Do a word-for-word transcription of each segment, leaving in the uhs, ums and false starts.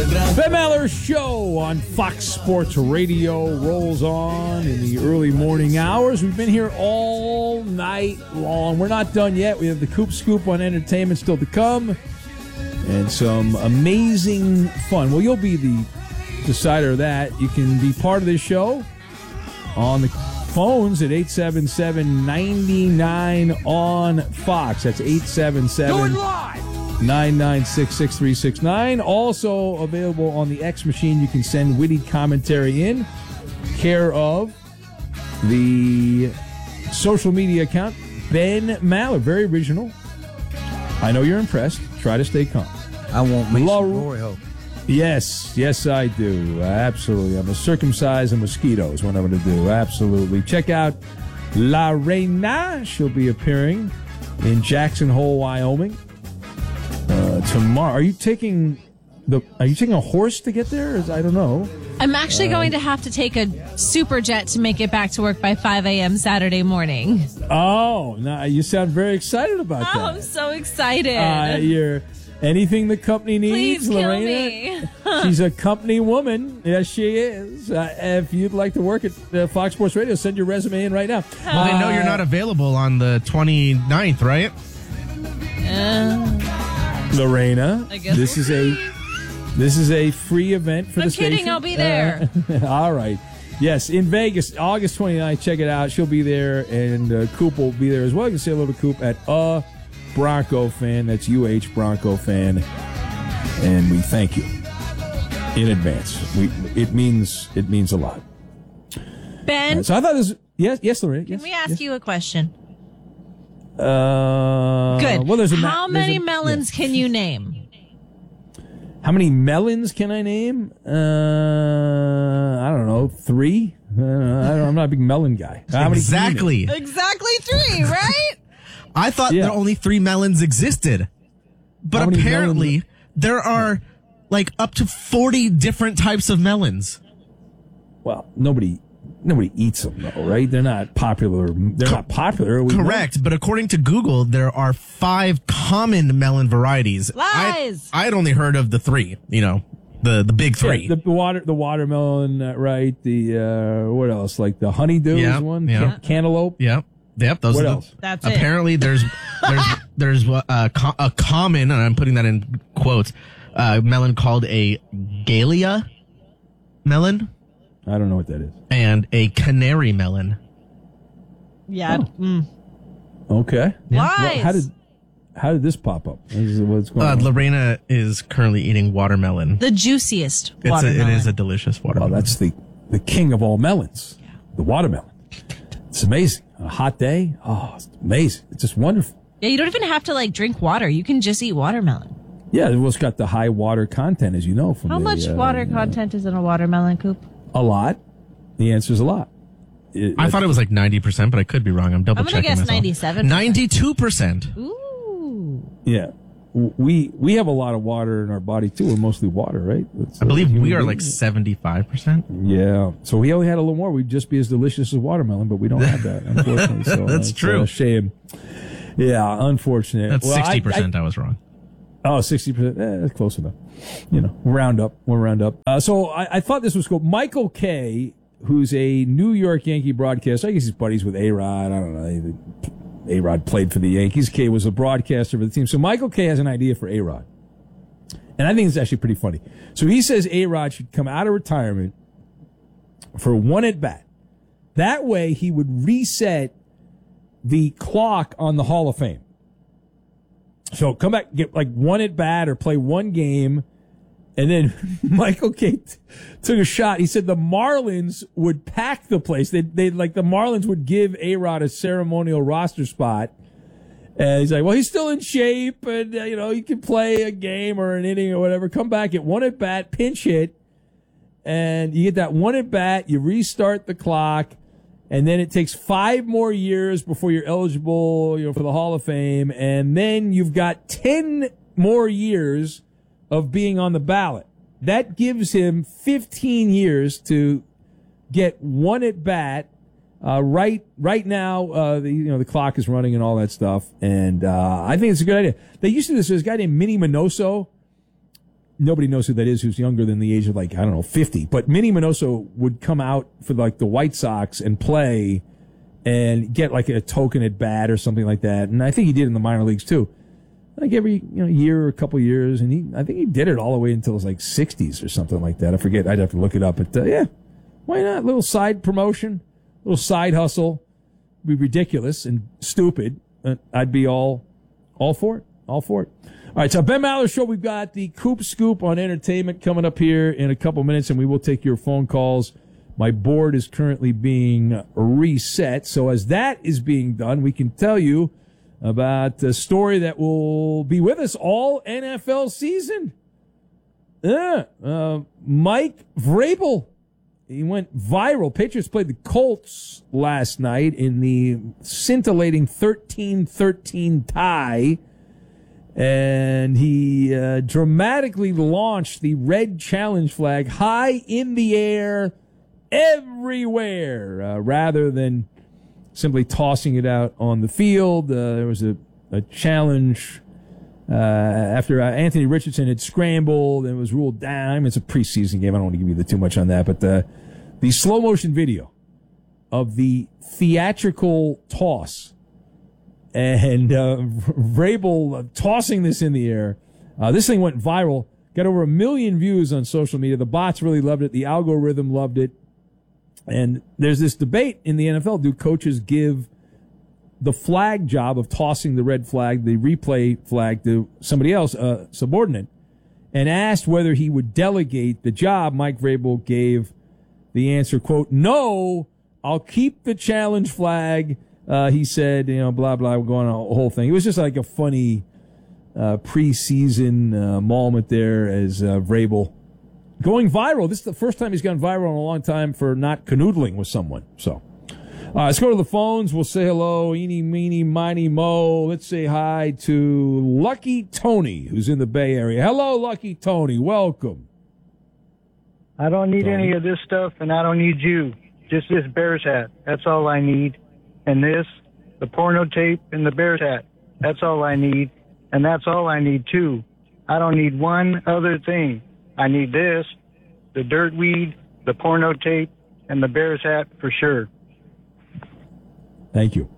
Ben Maller Show on Fox Sports Radio rolls on in the early morning hours. We've been here all night long. We're not done yet. We have the Coop Scoop on entertainment still to come and some amazing fun. Well, you'll be the decider of that. You can be part of this show on the phones at eight seven seven, nine nine on Fox. That's eight seven seven, nine nine six, six three six nine. Also available on the X machine. You can send witty commentary in, care of the social media account, Ben Maller. Very original. I know you're impressed. Try to stay calm. I want me La- some glory hole. Yes, yes, I do. Absolutely. I'm going to circumcise a mosquito is what I'm going to do. Absolutely. Check out La Reina. She'll be appearing in Jackson Hole, Wyoming uh, tomorrow. Are you taking the? Are you taking a horse to get there? I don't know. I'm actually uh, going to have to take a super jet to make it back to work by five a.m. Saturday morning. Oh, now you sound very excited about Oh, that. I'm so excited. Uh, you're anything the company needs, Please kill Lorena. me. She's a company woman. Yes, she is. Uh, if you'd like to work at uh, Fox Sports Radio, send your resume in right now. Well, they know you're not available on the twenty-ninth, right? Uh, Lorena, I guess this we'll is a this is a free event for I'm the station. kidding, I'll be there. Uh, all right. Yes, in Vegas, August twenty-ninth. Check it out. She'll be there, and uh, Coop will be there as well. You can say hello to Coop at a Bronco fan. That's U H Bronco fan, and we thank you in advance. We it means it means a lot. Ben, Right, so I thought this. Yes, yes, Lorena. can Yes, we ask yes. you a question? Uh, Good. Well, there's a ma- How there's many a- melons can you name? How many melons can I name? Uh, I don't know. Three? Uh, I don't, I'm not a big melon guy. How many can you name? Exactly. Exactly three, right? I thought Yeah. there only three melons existed. How But many apparently, melons- there are like up to forty different types of melons. Well, nobody nobody eats them, though, right? They're not popular. They're not popular. We Correct. But according to Google, there are five common melon varieties. Lies. I, I had only heard of the three, you know, the, the big know. three. Yeah, the water, the watermelon, uh, right? The uh, what else? Like the honeydew Yeah, is one. yeah. Can- cantaloupe. Yep. Yep. Those What are the- else? That's it. apparently there's there's there's uh, a, co- a common, and I'm putting that in quotes, uh, melon called a Galia melon I don't know what that is. and a canary melon. Yeah. Oh. Mm. Okay. Lies. Well, how did how did this pop up? This is what's going Uh, on? Lorena is currently eating watermelon. The juiciest It's a, watermelon. it is a delicious Well, watermelon. that's the the king of all melons. The watermelon. It's amazing. On a hot day. Oh, it's amazing. It's just wonderful. Yeah, you don't even have to like drink water. You can just eat watermelon. Yeah, well, it's got the high water content, as you know. From How the, much uh, water uh, content is in a watermelon, Coop? A lot. The answer is a lot. It- I thought it was like ninety percent, but I could be wrong. I'm double I'm gonna checking guess myself. ninety-seven. ninety-two percent. Ooh. Yeah. We we have a lot of water in our body, too. We're mostly water, right? That's, I believe uh, we human are like beings. seventy-five percent. Yeah. So we only had a little more. We'd just be as delicious as watermelon, but we don't have that, unfortunately. So That's it's true. A shame. Yeah, unfortunate. That's Well, I- sixty percent. I- I, was wrong. Oh, sixty percent. Eh, that's close enough. You know, we'll round up. We'll round up. Uh, so I, I thought this was cool. Michael Kay, who's a New York Yankee broadcaster. I guess he's buddies with A-Rod. I don't know. A-Rod played for the Yankees. Kay was a broadcaster for the team. So Michael Kay has an idea for A-Rod. And I think it's actually pretty funny. So he says A-Rod should come out of retirement for one at bat. That way he would reset the clock on the Hall of Fame. So come back, get like one at bat or play one game. And then Michael Kay t- took a shot. He said the Marlins would pack the place. They they like the Marlins would give A-Rod a ceremonial roster spot. And he's like, well, he's still in shape, and uh, you know he can play a game or an inning or whatever. Come back at one at bat, pinch hit, and you get that one at bat. You restart the clock, and then it takes five more years before you're eligible, you know, for the Hall of Fame, and then you've got ten more years of being on the ballot. That gives him fifteen years to get one at bat. Uh, right, right now, uh, the, you know, the clock is running and all that stuff. And, uh, I think it's a good idea. They used to do this. There's a guy named Minnie Minoso nobody knows who that is who's younger than the age of, like, I don't know, fifty. But Minnie Minoso would come out for, like, the White Sox and play and get, like, a token at bat or something like that. And I think he did in the minor leagues, too. Like, every you know year or a couple years. And he, I think he did it all the way until his, like, sixties or something like that. I forget. I'd have to look it up. But, uh, yeah, why not? Little side promotion, little side hustle. Be ridiculous and stupid. Uh, I'd be all, all for it. All for it. All right, so Ben Maller Show, we've got the Coop Scoop on entertainment coming up here in a couple minutes, and we will take your phone calls. My board is currently being reset, so as that is being done, we can tell you about a story that will be with us all N F L season. Yeah, uh, Mike Vrabel. He went viral. Patriots played the Colts last night in the scintillating thirteen thirteen tie. And he uh, dramatically launched the red challenge flag high in the air everywhere, uh, rather than simply tossing it out on the field. Uh, there was a, a challenge uh, after uh, Anthony Richardson had scrambled and was ruled down. It's a preseason game. I don't want to give you the too much on that. But uh, the slow motion video of the theatrical toss and uh, Vrabel uh, tossing this in the air. Uh, this thing went viral. Got over a million views on social media. The bots really loved it. The algorithm loved it. And there's this debate in the N F L. Do coaches give the flag job of tossing the red flag, the replay flag, to somebody else, uh, subordinate? And asked whether he would delegate the job, Mike Vrabel gave the answer, quote, "No, I'll keep the challenge flag." Uh, he said, you know, blah, blah, going on a whole thing. It was just like a funny uh, preseason uh, moment there as uh, Vrabel going viral. This is the first time he's gone viral in a long time for not canoodling with someone. So uh, let's go to the phones. We'll say hello, eeny, meeny, miny, mo. Let's say hi to Lucky Tony, who's in the Bay Area. Hello, Lucky Tony. Welcome. I don't need Tony. any of this stuff, and I don't need you. Just this Bears hat. That's all I need. And this, the porno tape, and the Bears hat. That's all I need. And that's all I need, too. I don't need one other thing. I need this, the dirt weed, the porno tape, and the Bears hat for sure. Thank you.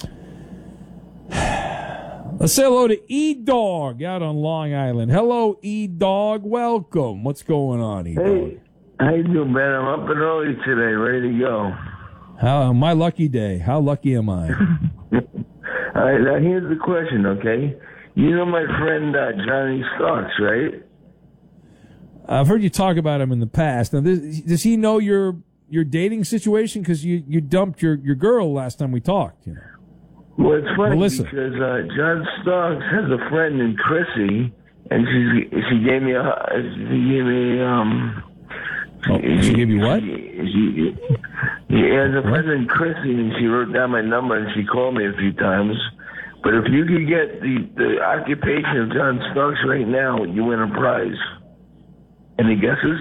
Let's say hello to E-Dog out on Long Island. Hello, E-Dog. Welcome. What's going on, E-Dog? Hey, how you doing, man? I'm up and early today, ready to go. How my lucky day. How lucky am I? All right, now here's the question, okay? You know my friend uh, Johnny Starks, right? I've heard you talk about him in the past. Now, this, does he know your your dating situation? Because you, you dumped your, your girl last time we talked. You know. Well, it's funny Melissa. because uh, John Starks has a friend named Chrissy, and she she gave me a she gave me um. Oh, she gave you what? She, she, she has a friend named Chrissy, and she wrote down my number, and she called me a few times. But if you could get the, the occupation of John Starks right now, you win a prize. Any guesses?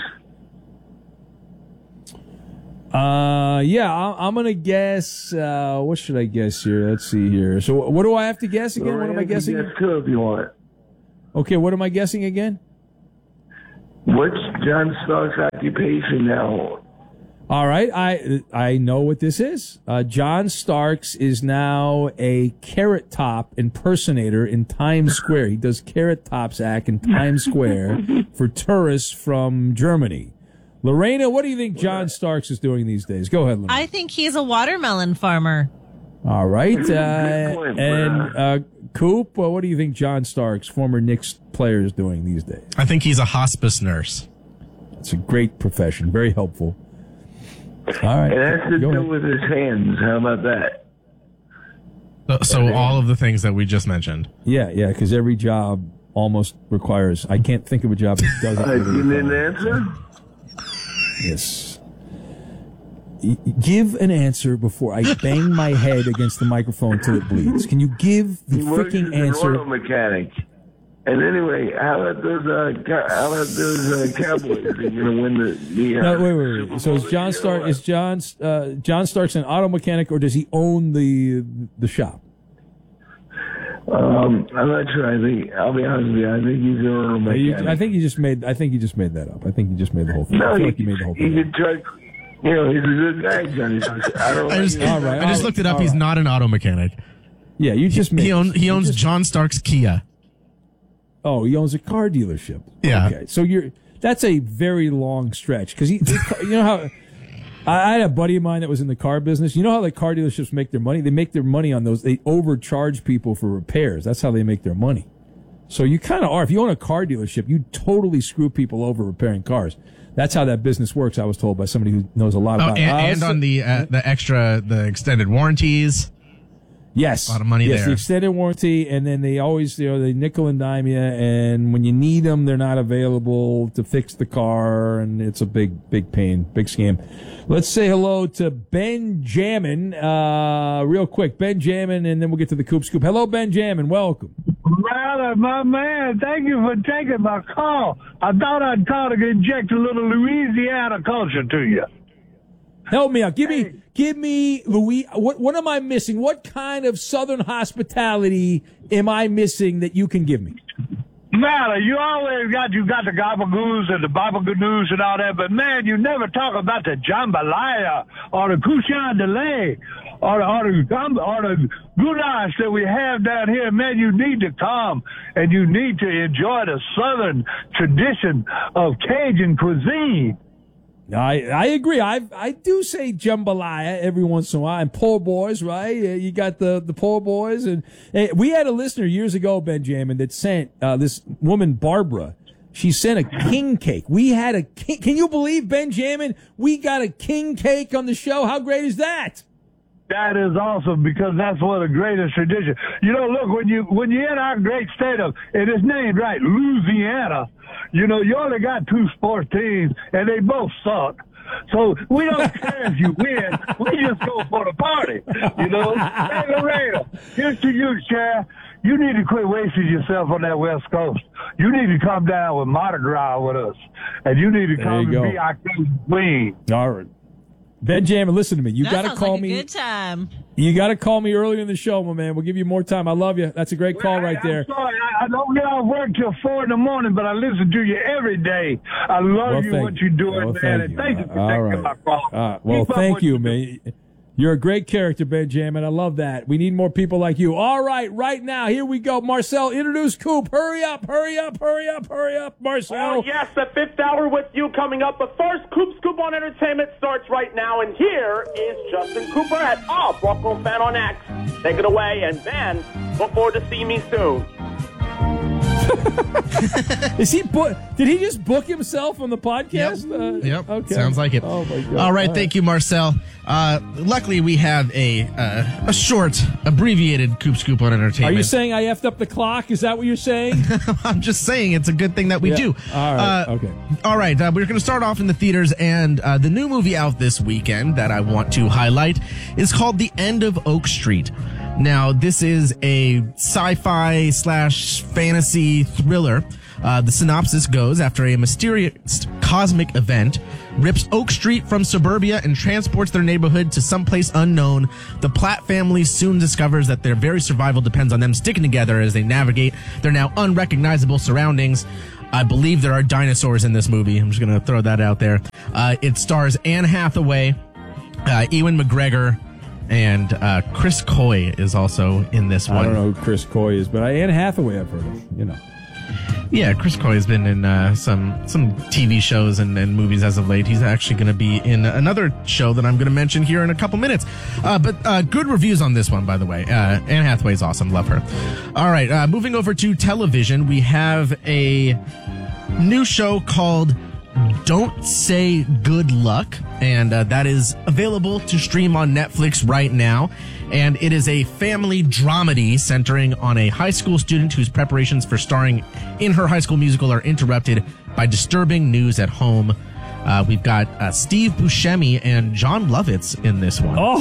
Uh, yeah, I, I'm gonna guess. Uh, what should I guess here? Let's see here. So, what do I have to guess again? Well, what am I guessing? Guess too, if you want. Okay, what am I guessing again? What's John Stark's occupation now? All right, I I know what this is. Uh, John Starks is now a Carrot Top impersonator in Times Square. He does Carrot Top's act in Times Square for tourists from Germany. Lorena, what do you think John Starks is doing these days? Go ahead, Lorena. I think he's a watermelon farmer. All right, uh, Good point, and uh, Coop, uh, what do you think John Starks, former Knicks player, is doing these days? I think he's a hospice nurse. It's a great profession, very helpful. All right, It has to go do ahead. with his hands. How about that? So, so all of the things that we just mentioned. Yeah, yeah, because every job almost requires. I can't think of a job that doesn't. All right, really you need an require- answer? Yes. Y- Give an answer before I bang my head against the microphone till it bleeds. Can you give the He works freaking as an answer? auto mechanic. And anyway, how about those? Uh, co- how about those uh, Cowboys? They're gonna win the. the uh, No, wait, wait, Super wait. So is Bowl John this year Stark? or Is what? John uh, John Starks an auto mechanic, or does he own the the shop? Um, I'm not sure. I think I'll be honest with you. I think he's an auto Uh, you- mechanic. I think you just made. I think you just made that up. I think you just made the whole thing. no, I feel he, like you made the whole he thing. could try. You know, he's a good guy, Johnny. I don't. I just, like All right, I just all looked it right, up. all He's right. not an auto mechanic. Yeah, you just made. He owns he you owns just- John Stark's Kia. Oh, he owns a car dealership. Yeah. Okay, so you're. That's a very long stretch because he. You know how. I had a buddy of mine that was in the car business. You know how the car dealerships make their money? They make their money on those. They overcharge people for repairs. That's how they make their money. So you kind of are. If you own a car dealership, you totally screw people over repairing cars. That's how that business works. I was told by somebody who knows a lot Oh, about and, it. Uh, and so- on the uh, the extra the extended warranties. Yes, A lot of money yes, there. the extended warranty, and then they always, you know, they nickel and dime you, and when you need them, they're not available to fix the car, and it's a big, big pain, big scam. Let's say hello to Benjamin, uh, real quick, Benjamin, and then we'll get to the Coop Scoop. Hello, Benjamin, welcome. Brother, my man, thank you for taking my call. I thought I'd call to inject a little Louisiana culture to you. Help me out. Give me, give me, Louis. What, what am I missing? What kind of Southern hospitality am I missing that you can give me? Matter, you always got you got the gabagoos and the babaganoos and all that, but man, you never talk about the jambalaya or the couchon de lait or the, or the gum or the goulash that we have down here. Man, you need to come and you need to enjoy the Southern tradition of Cajun cuisine. I I agree. I I do say jambalaya every once in a while, and poor boys, right? Uh, You got the the poor boys, and hey, we had a listener years ago, Benjamin, that sent uh, this woman Barbara. She sent a king cake. We had a king. Can you believe, Benjamin? We got a king cake on the show. How great is that? That is awesome because that's one of the greatest traditions. You know, look, when you when you're in our great state of, and it's named right, Louisiana, you know, you only got two sports teams and they both suck. So we don't care if you win. We just go for the party. You know, hey, Lorena, here's to you, Chair. You need to quit wasting yourself on that West Coast. You need to come down with Mardi Gras with us, and you need to There come you and go. be our queen. All right. Benjamin, listen to me. You That got to sounds call like a me. good time. You got to call me earlier in the show, my man. We'll give you more time. I love you. That's a great call right I'm there. sorry, I, I don't get off work till four in the morning, but I listen to you every day. I love Well, you, thank what you're doing, well, man, thank and you. thank you for All taking right. my call. Uh, well, Keep up thank what you, you're man. You're a great character, Benjamin. I love that. We need more people like you. All right, right now, here we go. Marcel, introduce Coop. Hurry up, hurry up, hurry up, hurry up, Marcel. Oh, yes, the fifth hour with you coming up. But first, Coop Scoop on Entertainment starts right now. And here is Justin Cooper at Oh, Bronco Fan on X. Take it away, and then look forward to seeing me soon. Is he book? Did he just book himself on the podcast? Yep. Uh, Yep. Okay. Sounds like it. Oh my god. All right. Thank you, Marcel. Uh, luckily, we have a uh, a short, abbreviated Coop Scoop on Are Entertainment. you saying I effed up the clock? Is that what you're saying? I'm just saying it's a good thing that we Yeah. do. All right. Uh, Okay. All right. Uh, we're going to start off in the theaters, and uh, the new movie out this weekend that I want to highlight is called The End of Oak Street. Now, this is a sci-fi slash fantasy thriller. Uh, the synopsis goes, after a mysterious cosmic event rips Oak Street from suburbia and transports their neighborhood to someplace unknown, the Platt family soon discovers that their very survival depends on them sticking together as they navigate their now unrecognizable surroundings. I believe there are dinosaurs in this movie. I'm just going to throw that out there. Uh, it stars Anne Hathaway, uh, Ewan McGregor, and uh, Chris Coy is also in this one. I don't know who Chris Coy is, but I Anne Hathaway I've heard of. You know. Yeah, Chris Coy has been in uh, some some T V shows and, and movies as of late. He's actually going to be in another show that I'm going to mention here in a couple minutes. Uh, but uh, good reviews on this one, by the way. Uh, Anne Hathaway's awesome. Love her. All right, uh, moving over to television, we have a new show called Don't Say Good Luck, and uh, that is available to stream on Netflix right now. And it is a family dramedy centering on a high school student whose preparations for starring in her high school musical are interrupted by disturbing news at home. Uh, we've got uh, Steve Buscemi and John Lovitz in this one. Oh,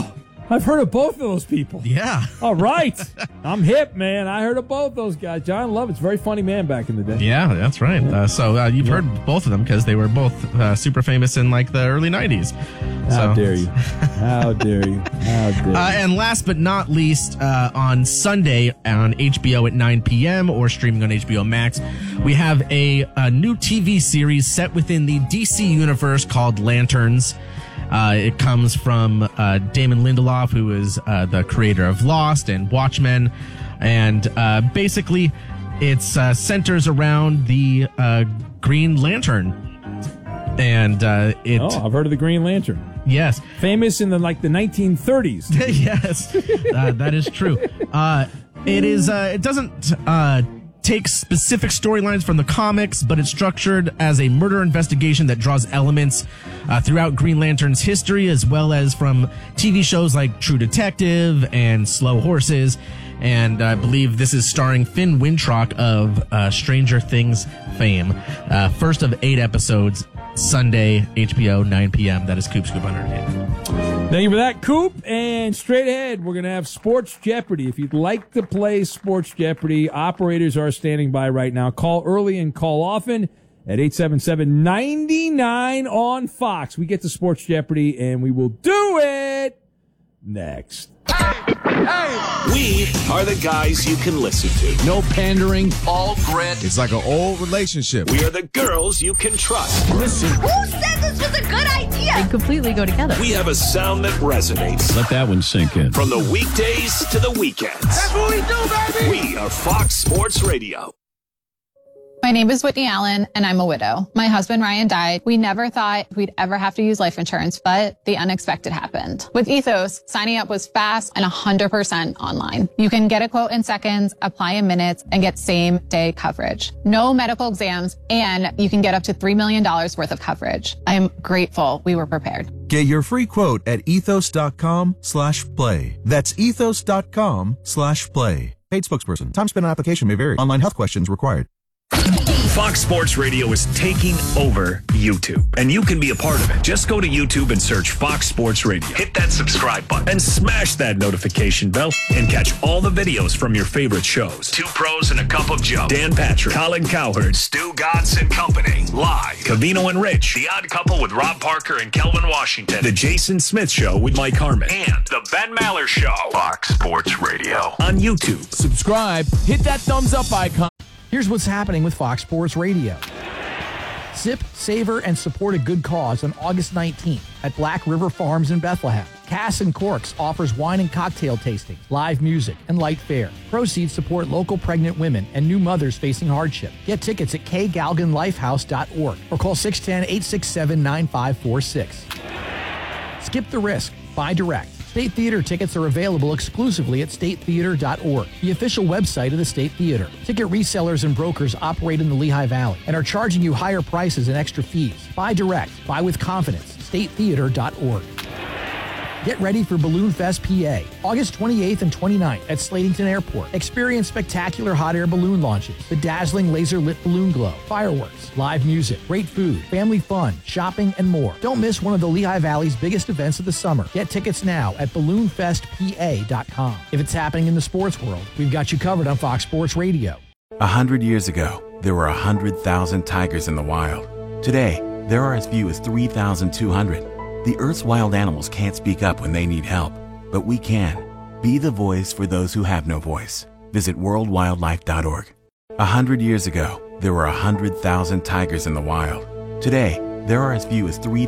I've heard of both of those people. Yeah. All right. I'm hip, man. I heard of both those guys. John Lovett's a very funny man back in the day. Yeah, that's right. Uh, so uh, you've yeah. heard both of them because they were both uh, super famous in like the early nineties. How so. dare you? How dare you? How dare you? Uh, and last but not least, uh, on Sunday on H B O at nine p.m. or streaming on H B O Max, we have a, a new T V series set within the D C universe called Lanterns. Uh, it comes from uh, Damon Lindelof, who is uh, the creator of Lost and Watchmen. And uh, basically, it uh, centers around the uh, Green Lantern. And uh, it. Oh, I've heard of the Green Lantern. Yes. Famous in the like the nineteen thirties. Yes, uh, that is true. Uh, it is. Uh, it doesn't. Uh, take specific storylines from the comics, but it's structured as a murder investigation that draws elements uh, throughout Green Lantern's history, as well as from T V shows like True Detective and Slow Horses. And I believe this is starring Finn Wittrock of uh, Stranger Things fame. Uh, first of eight episodes, Sunday, H B O, nine p.m. That is Coop Scoop on Entertainment. Thank you for that, Coop. And straight ahead, we're going to have Sports Jeopardy. If you'd like to play Sports Jeopardy, operators are standing by right now. Call early and call often at eight seven seven, nine nine on Fox. We get to Sports Jeopardy, and we will do it next. We are the guys you can listen to. No pandering. All grit. It's like an old relationship. We are the girls you can trust. Listen. Who said this was a good idea? They completely go together. We have a sound that resonates. Let that one sink in. From the weekdays to the weekends. That's what we do, baby. We are Fox Sports Radio. My name is Whitney Allen, and I'm a widow. My husband, Ryan, died. We never thought we'd ever have to use life insurance, but the unexpected happened. With Ethos, signing up was fast and one hundred percent online. You can get a quote in seconds, apply in minutes, and get same-day coverage. No medical exams, and you can get up to three million dollars worth of coverage. I am grateful we were prepared. Get your free quote at ethos.com slash play. That's ethos.com slash play. Paid spokesperson. Time spent on application may vary. Online health questions required. Fox Sports Radio is taking over YouTube, and you can be a part of it. Just go to YouTube and search Fox Sports Radio. Hit that subscribe button and smash that notification bell and catch all the videos from your favorite shows. Two Pros and a Cup of Joe, Dan Patrick, Colin Cowherd, Stu Gatz and Company, live. Cavino and Rich, The Odd Couple with Rob Parker and Kelvin Washington, The Jason Smith Show with Mike Harmon, and The Ben Maller Show. Fox Sports Radio on YouTube. Subscribe, hit that thumbs up icon. Here's what's happening with Fox Sports Radio. Sip, savor, and support a good cause on August nineteenth at Black River Farms in Bethlehem. Cass and Corks offers wine and cocktail tasting, live music, and light fare. Proceeds support local pregnant women and new mothers facing hardship. Get tickets at k galgan lifehouse dot org or call six one zero, eight six seven, nine five four six. Skip the risk. Buy direct. State Theater tickets are available exclusively at state theater dot org, the official website of the State Theater. Ticket resellers and brokers operate in the Lehigh Valley and are charging you higher prices and extra fees. Buy direct. Buy with confidence. state theater dot org. Get ready for Balloon Fest P A, August twenty-eighth and twenty-ninth at Slatington Airport. Experience spectacular hot air balloon launches, the dazzling laser-lit balloon glow, fireworks, live music, great food, family fun, shopping, and more. Don't miss one of the Lehigh Valley's biggest events of the summer. Get tickets now at balloon fest p a dot com. If it's happening in the sports world, we've got you covered on Fox Sports Radio. A hundred years ago, there were a hundred thousand tigers in the wild. Today, there are as few as three thousand two hundred. The Earth's wild animals can't speak up when they need help, but we can. Be the voice for those who have no voice. Visit world wildlife dot org. A hundred years ago, there were a hundred thousand tigers in the wild. Today, there are as few as three